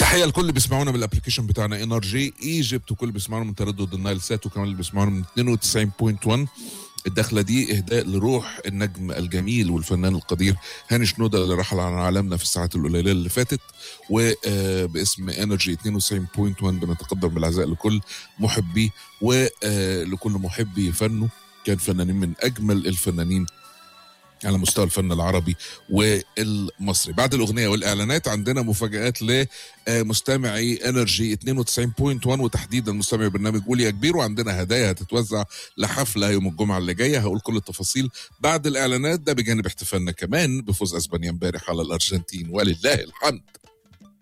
تحيه لكل اللي بيسمعونا بالابلكيشن بتاعنا انرجي ايجيبت، وكل اللي بيسمعونا من تردد النايل سات، وكمان اللي بيسمعونا من 92.1. الدخله دي اهداء لروح النجم الجميل والفنان القدير هاني شنودة اللي رحل عن عالمنا في الساعات القليله اللي فاتت. وباسم انرجي 92.1 بنتقدم بالعزاء لكل محبيه ولكل محبي فنه. كان فنانين من اجمل الفنانين على مستوى الفن العربي والمصري. بعد الأغنية والإعلانات عندنا مفاجآت لمستمعي انرجي 92.1 وتحديدا مستمعي برنامج قول يا كبير، وعندنا هدايا هتتوزع لحفلة يوم الجمعة اللي جاية. هقول كل التفاصيل بعد الإعلانات، ده بجانب احتفالنا كمان بفوز أسبانيا امبارح على الأرجنتين ولله الحمد.